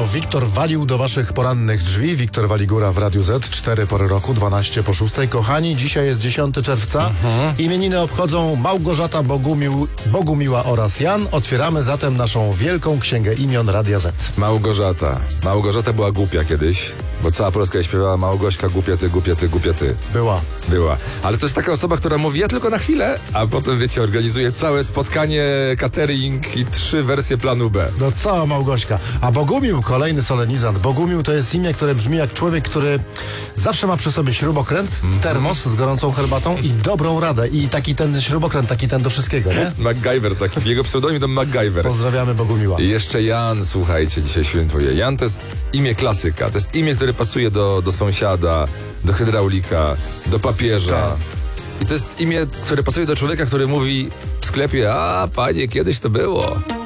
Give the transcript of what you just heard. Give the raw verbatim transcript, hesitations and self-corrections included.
To Wiktor walił do waszych porannych drzwi. Wiktor Waligura w Radiu Z. Cztery pory roku, dwanaście po szóstej. Kochani, dzisiaj jest dziesiątego czerwca. Mhm. Imieniny obchodzą Małgorzata, Bogumił, Bogumiła oraz Jan. Otwieramy zatem naszą wielką księgę imion Radia Z. Małgorzata. Małgorzata była głupia kiedyś, bo cała Polska jej śpiewała: Małgośka, głupia ty, głupia ty, głupia ty. Była. Była. Ale to jest taka osoba, która mówi: ja tylko na chwilę, a potem, wiecie, organizuje całe spotkanie, catering i trzy wersje planu B. No cała Małgośka. A Bogumił, kolejny solenizant. Bogumił to jest imię, które brzmi jak człowiek, który zawsze ma przy sobie śrubokręt, mm. termos z gorącą herbatą i dobrą radę. I taki ten śrubokręt, taki ten do wszystkiego, nie? MacGyver, taki. Jego pseudonim to MacGyver. Pozdrawiamy Bogumiła. I jeszcze Jan, słuchajcie, dzisiaj świętuje. Jan to jest imię klasyka. To jest imię, które pasuje do, do sąsiada, do hydraulika, do papieża. Tak. I to jest imię, które pasuje do człowieka, który mówi w sklepie: a panie, kiedyś to było.